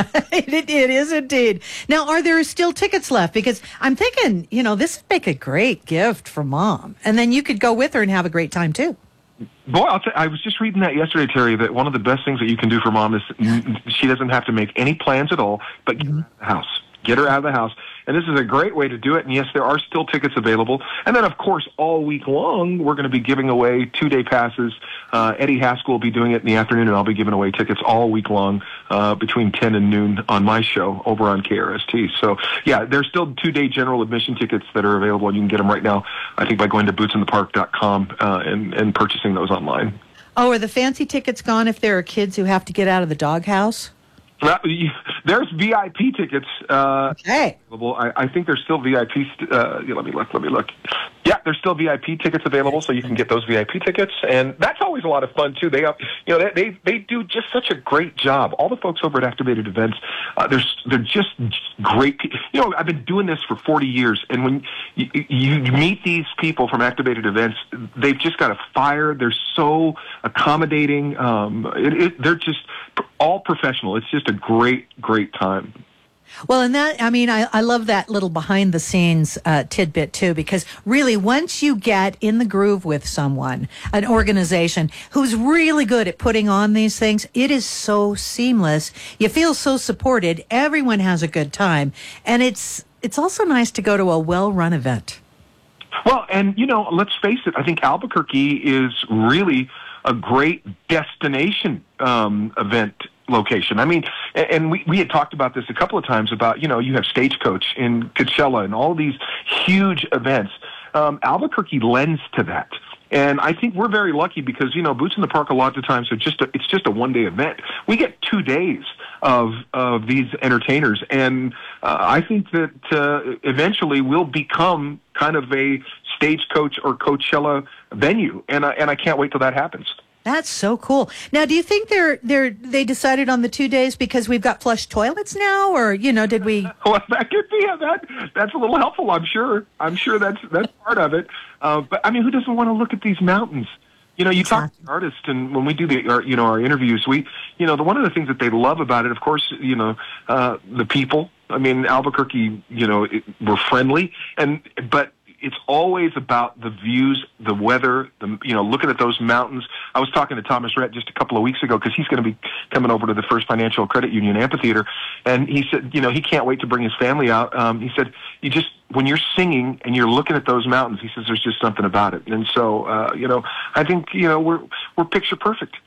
it, it is indeed. Now, are there still tickets left? Because I'm thinking, you know, this would make a great gift for Mom. And then you could go with her and have a great time, too. Boy, I'll t- I was just reading that yesterday, Terry, that one of the best things that you can do for Mom is she doesn't have to make any plans at all, but get her out of the house. Get her out of the house. And this is a great way to do it. And yes, there are still tickets available. And then, of course, all week long, we're going to be giving away two-day passes. Uh, Eddie Haskell will be doing it in the afternoon, and I'll be giving away tickets all week long uh, between ten and noon on my show over on K R S T. So, yeah, there's still two-day general admission tickets that are available, and you can get them right now, I think, by going to boots in the park dot com uh, and, and purchasing those online. Oh, are the fancy tickets gone if there are kids who have to get out of the doghouse? Well, there's V I P tickets. Uh, okay. Available. I, I think there's still V I P. St- uh, yeah, let me look. Let me look. Yeah, there's still V I P tickets available, so you can get those V I P tickets, and that's always a lot of fun too. They, uh, you know, they, they they do just such a great job. All the folks over at Activated Events, uh, they're they're just great. Pe- you know, I've been doing this for forty years, and when you, you meet these people from Activated Events, they've just got a fire. They're so accommodating. Um, it, it, they're just all professional. It's just a great, great time. Well, and that, I mean, I, I love that little behind the scenes uh, tidbit too, because really once you get in the groove with someone, an organization who's really good at putting on these things, it is so seamless. You feel so supported. Everyone has a good time. And it's, it's also nice to go to a well-run event. Well, and, you know, let's face it, I think Albuquerque is really a great destination um, event location. I mean, and we, we had talked about this a couple of times about, you know, you have Stagecoach in Coachella and all these huge events. Um, Albuquerque lends to that. And I think we're very lucky because, you know, Boots in the Park a lot of times are just a, it's just a one-day event. We get two days of of these entertainers. And uh, I think that uh, eventually we'll become kind of a Stagecoach or Coachella venue. And, uh, and I can't wait till that happens. That's so cool. Now, do you think they're they're they decided on the two days because we've got flush toilets now, or you know, did we? Well, that could be that. That's a little helpful. I'm sure. I'm sure that's that's part of it. Uh, but I mean, who doesn't want to look at these mountains? You know, you exactly. talk to artists, and when we do the our, you know our interviews, we you know the one of the things that they love about it, of course, you know, uh, the people. I mean, Albuquerque, you know, it, we're friendly, and but. It's always about the views, the weather, the, you know, looking at those mountains. I was talking to Thomas Rhett just a couple of weeks ago because he's going to be coming over to the First Financial Credit Union Amphitheater. And he said, you know, he can't wait to bring his family out. Um, he said, you just, when you're singing and you're looking at those mountains, he says, there's just something about it. And so, uh, you know, I think, you know, we're, we're picture perfect.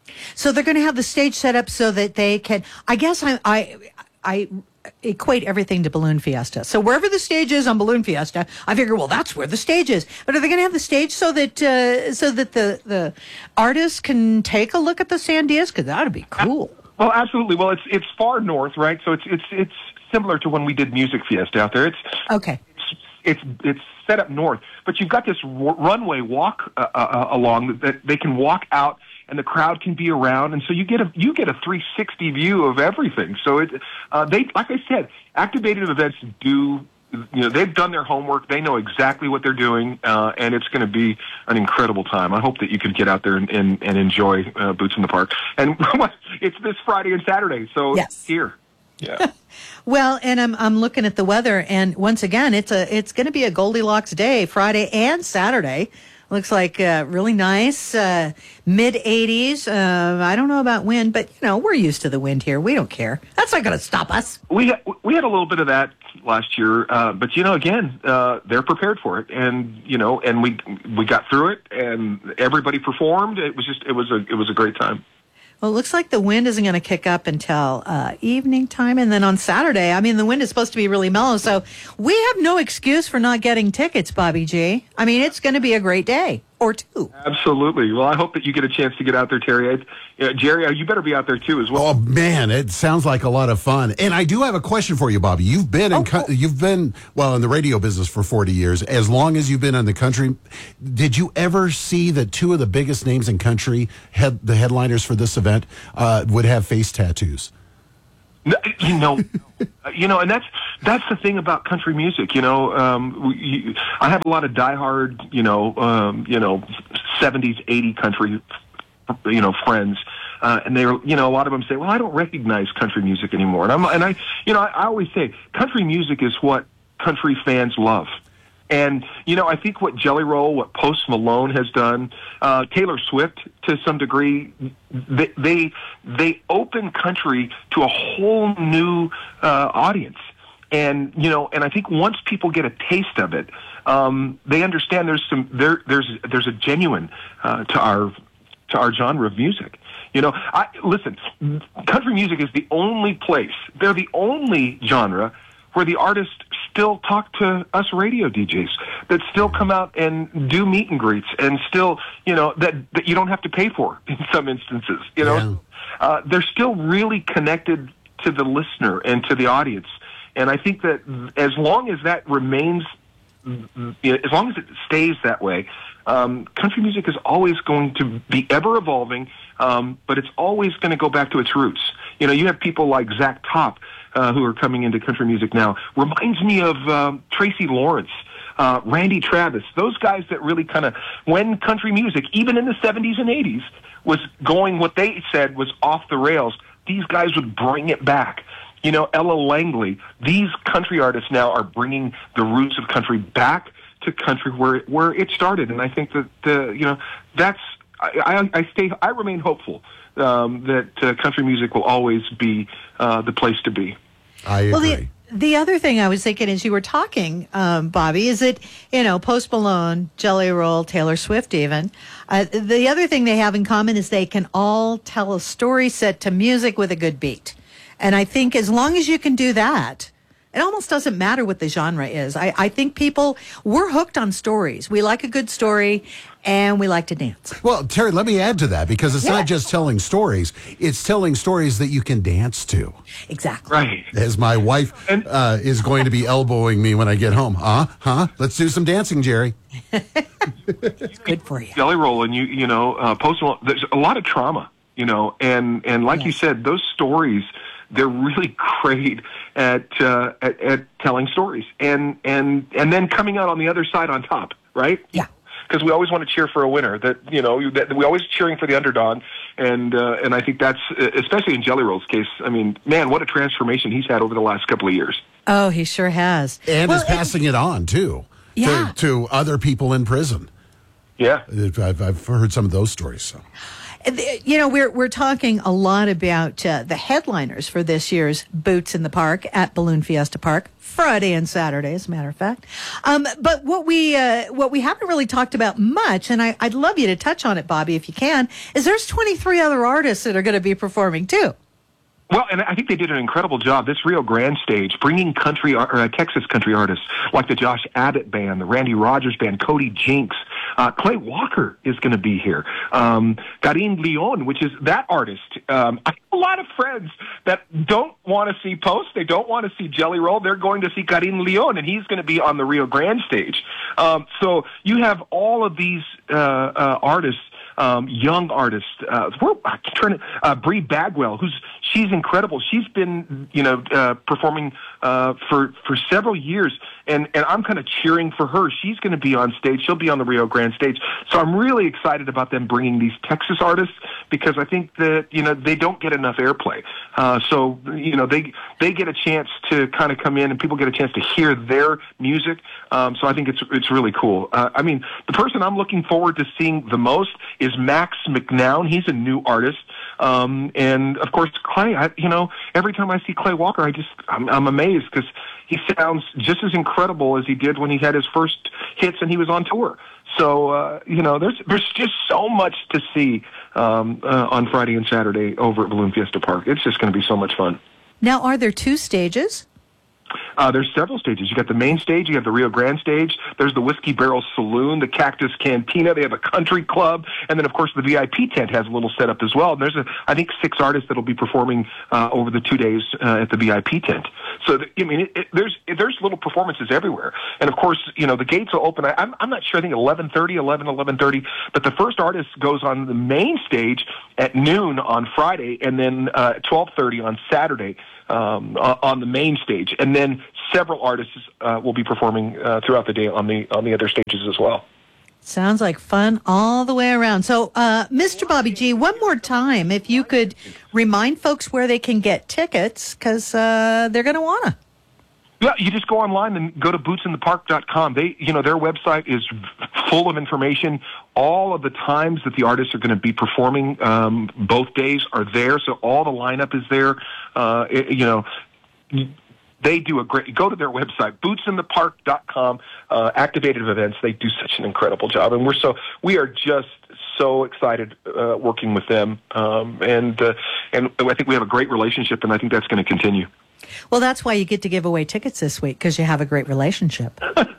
So they're going to have the stage set up so that they can, I guess I, I, I, equate everything to Balloon Fiesta. So wherever the stage is on Balloon Fiesta, I figure, well, that's where the stage is. But are they going to have the stage so that uh, so that the, the artists can take a look at the Sandias? Because that would be cool. Well, absolutely. Well, it's it's far north, right? So it's it's it's similar to when we did Music Fiesta out there. It's okay. It's it's, it's set up north, but you've got this w- runway walk uh, uh, along that they can walk out. And the crowd can be around, and so you get a you get a three sixty view of everything. So it uh, they like I said, Activated Events do you know they've done their homework. They know exactly what they're doing, uh, and it's going to be an incredible time. I hope that you can get out there and and, and enjoy uh, Boots in the Park. And it's this Friday and Saturday, so yes. here. Yeah. Well, and I'm I'm looking at the weather, and once again, it's a it's going to be a Goldilocks day, Friday and Saturday. Looks like uh, really nice, uh, mid eighties. Uh, I don't know about wind, but, you know, we're used to the wind here. We don't care. That's not going to stop us. We had, we had a little bit of that last year, uh, but, you know, again, uh, they're prepared for it. And, you know, and we we got through it, and everybody performed. It was just, it was a, it was a great time. Well, it looks like the wind isn't going to kick up until uh, evening time. And then on Saturday, I mean, the wind is supposed to be really mellow. So we have no excuse for not getting tickets, Bobby G. I mean, it's going to be a great day. Or two. Absolutely. Well, I hope that you get a chance to get out there, Terry. I, uh, Jerry, you better be out there too as well. Oh man, it sounds like a lot of fun. And I do have a question for you, Bobby. You've been in, oh, co- oh. you've been well in the radio business for forty years. As long as you've been in the country, did you ever see that two of the biggest names in country, head, the headliners for this event, uh, would have face tattoos? No, you know, you know, and that's that's the thing about country music. You know, um, we, you, I have a lot of diehard, you know, um, you know, seventies, eighties country, you know, friends, uh, and they're, you know, a lot of them say, "Well, I don't recognize country music anymore." And I'm, and I, you know, I, I always say, country music is what country fans love. And, you know, I think what Jelly Roll, what Post Malone has done, uh, Taylor Swift to some degree, they, they, they open country to a whole new uh, audience. And, you know, and I think once people get a taste of it, um, they understand there's some, there, there's, there's a genuine uh, to our, to our genre of music. You know, I, listen, country music is the only place, they're the only genre where the artists still talk to us radio D Js, that still come out and do meet and greets, and still, you know, that, that you don't have to pay for in some instances. You know, yeah. uh, they're still really connected to the listener and to the audience. And I think that as long as that remains, you know, as long as it stays that way, um, country music is always going to be ever evolving, um, but it's always going to go back to its roots. You know, you have people like Zach Top, Uh, who are coming into country music now. Reminds me of um, Tracy Lawrence, uh, Randy Travis, those guys that really kind of, when country music, even in the seventies and eighties, was going what they said was off the rails, these guys would bring it back. You know, Ella Langley, these country artists now are bringing the roots of country back to country where it, where it started. And I think that, uh, you know, that's, I, I, I stay, I remain hopeful Um, that uh, country music will always be uh, the place to be. I agree. Well, the, the other thing I was thinking as you were talking, um, Bobby, is that, you know, Post Malone, Jelly Roll, Taylor Swift even, uh, the other thing they have in common is they can all tell a story set to music with a good beat. And I think as long as you can do that, it almost doesn't matter what the genre is. I, I think people, we're hooked on stories. We like a good story, and we like to dance. Well, Terry, let me add to that, because it's yeah. not just telling stories. It's telling stories that you can dance to. Exactly. Right. As my wife uh, is going to be elbowing me when I get home. Huh? Huh? Let's do some dancing, Jerry. It's good for you. Jelly Roll and, you, you know, uh, Post Malone, there's a lot of trauma, you know, and, and like yes. you said, those stories, they're really great at, uh, at at telling stories, and and and then coming out on the other side on top, right? Yeah. Because we always want to cheer for a winner. That you know, that we always cheering for the underdog, and uh, and I think that's especially in Jelly Roll's case. I mean, man, what a transformation he's had over the last couple of years. Oh, he sure has, and well, is passing it, it on too, yeah. to, to other people in prison. Yeah, I've I've heard some of those stories. So. You know, we're we're talking a lot about uh, the headliners for this year's Boots in the Park at Balloon Fiesta Park, Friday and Saturday, as a matter of fact. Um, but what we uh, what we haven't really talked about much, and I, I'd love you to touch on it, Bobby, if you can, is there's twenty-three other artists that are going to be performing too. Well, and I think they did an incredible job. This Rio Grande stage, bringing country or uh, Texas country artists like the Josh Abbott Band, the Randy Rogers Band, Cody Jinks, uh, Clay Walker is going to be here. Um, Karin Leon, which is that artist. Um, I have a lot of friends that don't want to see Post. They don't want to see Jelly Roll. They're going to see Karin Leon, and he's going to be on the Rio Grande stage. Um, so you have all of these uh, uh, artists. Um, young artists, uh, we're trying to, uh, Bree Bagwell, who's, she's incredible. She's been, you know, uh, performing, uh, for, for several years, and, and I'm kind of cheering for her. She's going to be on stage. She'll be on the Rio Grande stage. So I'm really excited about them bringing these Texas artists, because I think that, you know, they don't get enough airplay. Uh, so, you know, they, they get a chance to kind of come in and people get a chance to hear their music. Um, so I think it's, it's really cool. Uh, I mean, the person I'm looking forward to seeing the most is Max McNown. He's a new artist. Um, and of course, Clay, I, you know, every time I see Clay Walker, I just, I'm, I'm amazed, because he sounds just as incredible as he did when he had his first hits and he was on tour. So, uh, you know, there's there's just so much to see um, uh, on Friday and Saturday over at Balloon Fiesta Park. It's just going to be so much fun. Now, are there two stages? Uh, there's several stages. You got the main stage, you have the Rio Grande stage, there's the Whiskey Barrel Saloon, the Cactus Cantina, they have a country club, and then, of course, the V I P tent has a little setup as well. And there's, a, I think, six artists that will be performing uh, over the two days uh, at the V I P tent. So, the, I mean, it, it, there's it, there's little performances everywhere. And, of course, you know, the gates will open, I, I'm, I'm not sure, I think eleven thirty, eleven, eleven thirty, but the first artist goes on the main stage at noon on Friday, and then uh, twelve thirty on Saturday. Um, on the main stage, and then several artists uh, will be performing uh, throughout the day on the on the other stages as well. Sounds like fun all the way around. So, uh, Mister Bobby G, one more time, if you could remind folks where they can get tickets, because uh, they're going to want to. Yeah, you just go online and go to boots in the park dot com. They, you know, their website is full of information. All of the times that the artists are going to be performing, um, both days are there. So all the lineup is there. Uh, it, you know, they do a great, go to their website, boots in the park dot com, uh, Activated Events. They do such an incredible job. And we're so, we are just so excited, uh, working with them. Um, and, uh, and I think we have a great relationship, and I think that's going to continue. Well, that's why you get to give away tickets this week, because you have a great relationship.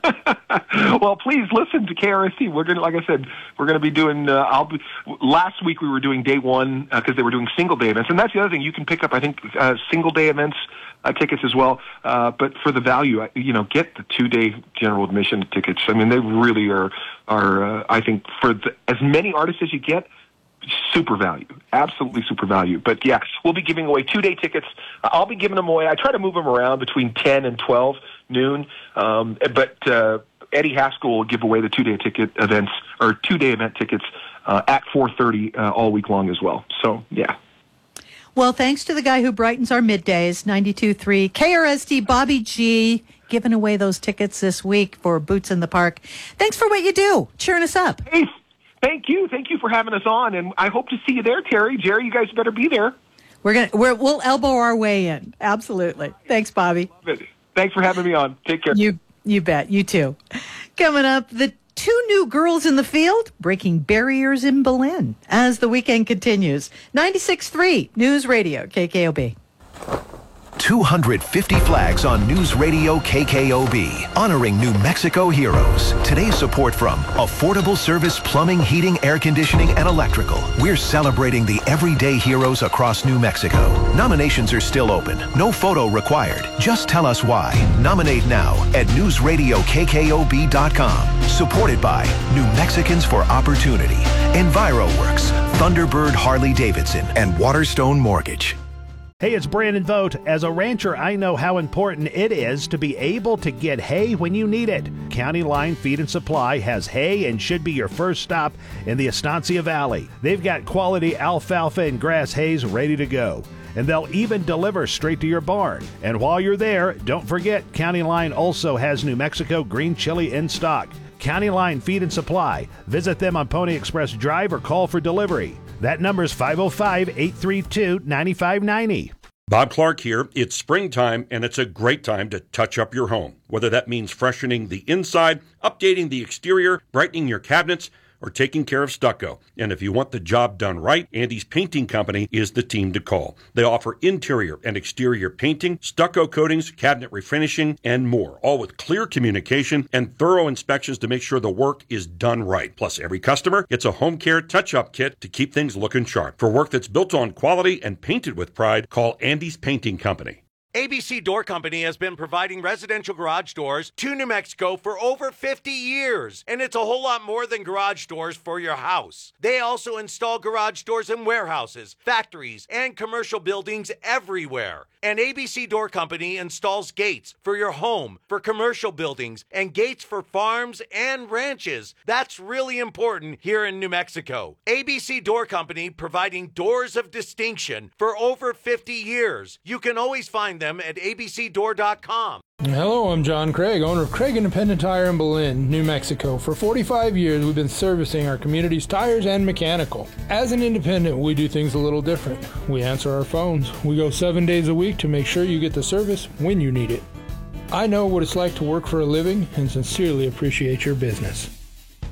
Well, please listen to K R S T. We're going to, like I said, we're going to be doing, uh, I'll be, last week we were doing day one, because uh, they were doing single day events. And that's the other thing. You can pick up, I think, uh, single day events, uh, tickets as well. Uh, but for the value, you know, get the two day general admission tickets. I mean, they really are, are, uh, I think, for the, as many artists as you get, super value, absolutely super value. But yeah, we'll be giving away two-day tickets. I'll be giving them away. I try to move them around between ten and twelve noon. Um, but uh, Eddie Haskell will give away the two-day ticket events or two-day event tickets uh, at four thirty uh, all week long as well. So yeah. Well, thanks to the guy who brightens our middays, ninety-two point three K R S T, Bobby G, giving away those tickets this week for Boots in the Park. Thanks for what you do, cheering us up. Hey. Thank you. Thank you for having us on, and I hope to see you there, Terry. Jerry, you guys better be there. We're gonna we're, we'll elbow our way in. Absolutely. Thanks, Bobby. Thanks for having me on. Take care. You you bet. You too. Coming up, the two new girls in the field breaking barriers in Berlin as the weekend continues. ninety-six point three News Radio K K O B. two hundred fifty flags on News Radio K K O B, honoring New Mexico heroes. Today's support from Affordable Service Plumbing, Heating, Air Conditioning, and Electrical. We're celebrating the everyday heroes across New Mexico. Nominations are still open. No photo required. Just tell us why. Nominate now at news radio K K O B dot com. Supported by New Mexicans for Opportunity, EnviroWorks, Thunderbird Harley-Davidson, and Waterstone Mortgage. Hey, it's Brandon Vogt. As a rancher, I know how important it is to be able to get hay when you need it. County Line Feed and Supply has hay and should be your first stop in the Estancia Valley. They've got quality alfalfa and grass hays ready to go, and they'll even deliver straight to your barn. And while you're there, don't forget, County Line also has New Mexico green chili in stock. County Line Feed and Supply. Visit them on Pony Express Drive or call for delivery. That number is five oh five, eight three two, nine five nine oh. Bob Clark here. It's springtime, and it's a great time to touch up your home. Whether that means freshening the inside, updating the exterior, brightening your cabinets, or taking care of stucco. And if you want the job done right, Andy's Painting Company is the team to call. They offer interior and exterior painting, stucco coatings, cabinet refinishing, and more, all with clear communication and thorough inspections to make sure the work is done right. Plus, every customer gets a home care touch-up kit to keep things looking sharp. For work that's built on quality and painted with pride, call Andy's Painting Company. A B C Door Company has been providing residential garage doors to New Mexico for over fifty years, and it's a whole lot more than garage doors for your house. They also install garage doors in warehouses, factories, and commercial buildings everywhere. And A B C Door Company installs gates for your home, for commercial buildings, and gates for farms and ranches. That's really important here in New Mexico. A B C Door Company providing doors of distinction for over fifty years. You can always find them at A B C door dot com. Hello, I'm John Craig, owner of Craig Independent Tire in Berlin, New Mexico. For forty-five years, we've been servicing our community's tires and mechanical. As an independent, we do things a little different. We answer our phones. We go seven days a week to make sure you get the service when you need it. I know what it's like to work for a living and sincerely appreciate your business.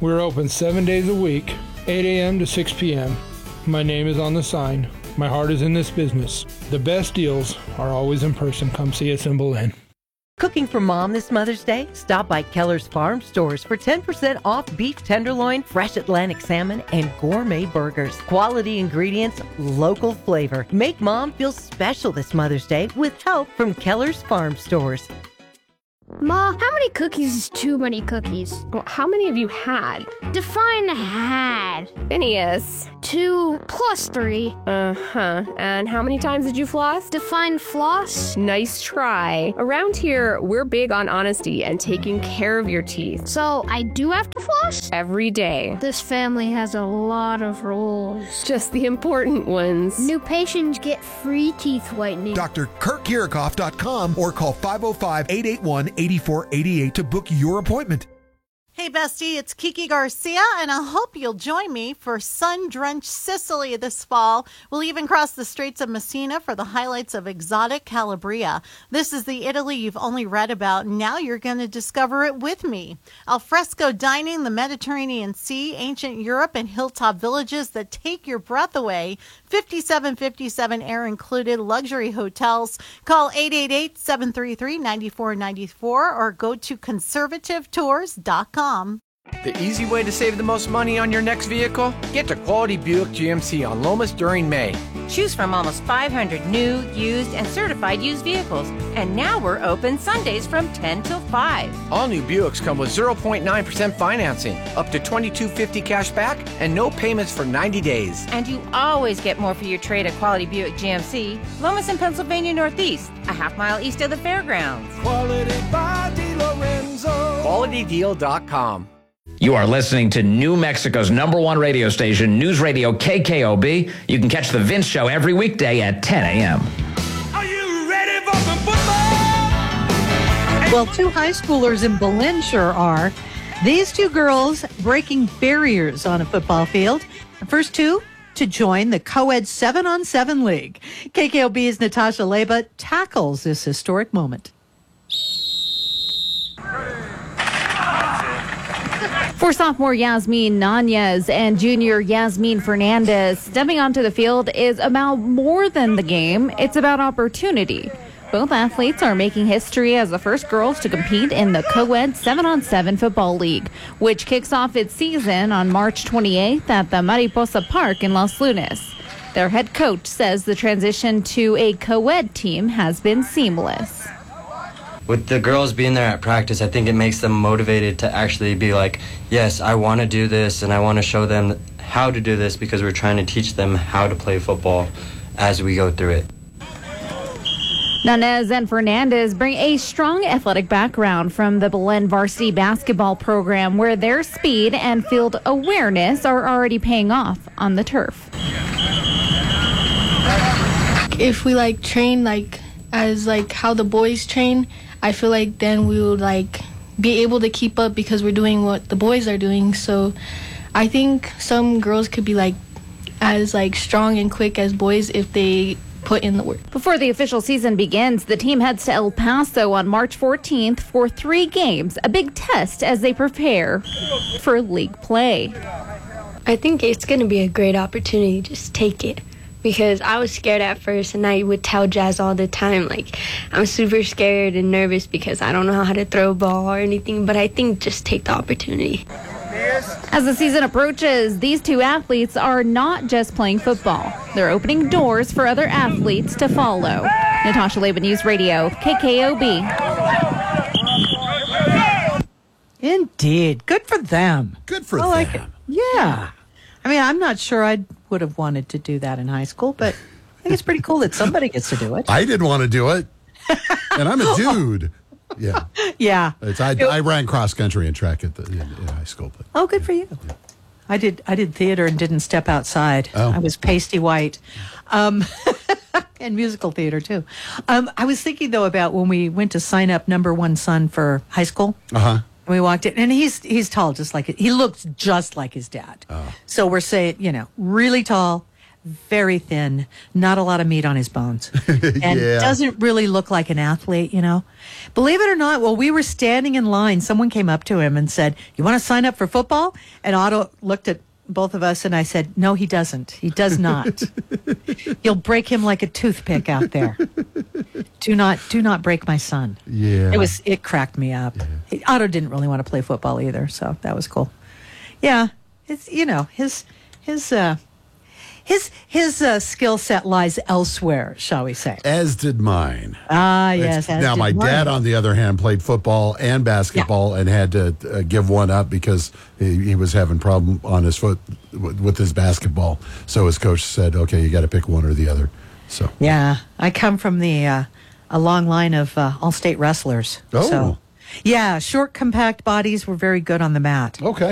We're open seven days a week, eight a.m. to six p.m. My name is on the sign. My heart is in this business. The best deals are always in person. Come see us in Belen. Cooking for Mom this Mother's Day? Stop by Keller's Farm Stores for ten percent off beef tenderloin, fresh Atlantic salmon, and gourmet burgers. Quality ingredients, local flavor. Make Mom feel special this Mother's Day with help from Keller's Farm Stores. Ma, how many cookies is too many cookies? Well, how many have you had? Define had. Phineas. Two plus three. Uh-huh. And how many times did you floss? Define floss. Nice try. Around here, we're big on honesty and taking care of your teeth. So I do have to floss? Every day. This family has a lot of rules. Just the important ones. New patients get free teeth whitening. Doctor Kurt Kirikoff dot com or call five oh five, eight eight one, eight four eight eight to book your appointment. Hey, bestie, it's Kiki Garcia, and I hope you'll join me for sun-drenched Sicily this fall. We'll even cross the Straits of Messina for the highlights of exotic Calabria. This is the Italy you've only read about. Now you're going to discover it with me. Alfresco dining, the Mediterranean Sea, ancient Europe, and hilltop villages that take your breath away. fifty-seven fifty-seven air included, luxury hotels. Call eight eight eight, seven three three, nine four nine four or go to conservative tours dot com. The easy way to save the most money on your next vehicle? Get to Quality Buick G M C on Lomas during May. Choose from almost five hundred new, used, and certified used vehicles. And now we're open Sundays from ten till five. All new Buicks come with zero point nine percent financing, up to twenty-two fifty cash back, and no payments for ninety days. And you always get more for your trade at Quality Buick G M C. Lomas in Pennsylvania Northeast, a half mile east of the fairgrounds. Quality by DiLorenzo. Quality Deal dot com. You are listening to New Mexico's number one radio station, News Radio K K O B. You can catch The Vince Show every weekday at ten a.m. Are you ready for some football? Well, two high schoolers in Belen sure are. These two girls breaking barriers on a football field. The first two to join the co-ed seven on seven league. K K O B's Natasha Leba tackles this historic moment. For sophomore Yasmin Nanez and junior Yasmin Fernandez, stepping onto the field is about more than the game. It's about opportunity. Both athletes are making history as the first girls to compete in the co-ed seven on seven football league, which kicks off its season on March twenty-eighth at the Mariposa Park in Los Lunas. Their head coach says the transition to a co-ed team has been seamless. With the girls being there at practice, I think it makes them motivated to actually be like, yes, I want to do this, and I want to show them how to do this because we're trying to teach them how to play football as we go through it. Nanez and Fernandez bring a strong athletic background from the Belen varsity basketball program, where their speed and field awareness are already paying off on the turf. If we like train like as like how the boys train, I feel like then we would like be able to keep up because we're doing what the boys are doing. So I think some girls could be like as like strong and quick as boys if they put in the work. Before the official season begins, the team heads to El Paso on March fourteenth for three games, a big test as they prepare for league play. I think it's going to be a great opportunity. Just take it. Because I was scared at first, and I would tell Jazz all the time, like, I'm super scared and nervous because I don't know how to throw a ball or anything, but I think just take the opportunity. As the season approaches, these two athletes are not just playing football. They're opening doors for other athletes to follow. Natasha Leba, News Radio, K K O B. Indeed. Good for them. Good for I them. like it. Yeah. I mean, I'm not sure I would have wanted to do that in high school, but I think it's pretty cool that somebody gets to do it. I didn't want to do it, and I'm a dude. Yeah. Yeah. It's, I, I ran cross country and track at the, in, in high school. But, oh, good for you. Yeah. I did I did theater and didn't step outside. Oh. I was pasty white. Um, and musical theater, too. Um, I was thinking, though, about when we went to sign up number one son for high school. Uh-huh. And we walked in, and he's he's tall, just like he looks just like his dad. Oh. So we're saying, you know, really tall, very thin, not a lot of meat on his bones, and Yeah. doesn't really look like an athlete, you know. Believe it or not, while we were standing in line, someone came up to him and said, "You want to sign up for football?" And Otto looked at both of us, and I said, "No, he doesn't. He does not. You'll break him like a toothpick out there. Do not, do not break my son." Yeah. It was, it cracked me up. Otto didn't really want to play football either, so that was cool. Yeah, it's, you know, his, his, uh, his, his uh, skill set lies elsewhere, shall we say? As did mine. Ah, yes. It's- as now, did my mine. dad, on the other hand, played football and basketball and had to uh, give one up because he, he was having problem on his foot w- with his basketball. So his coach said, "Okay, you got to pick one or the other." So Yeah, I come from the uh, a long line of uh, all-state wrestlers. Oh. So, yeah, short, compact bodies were very good on the mat. Okay.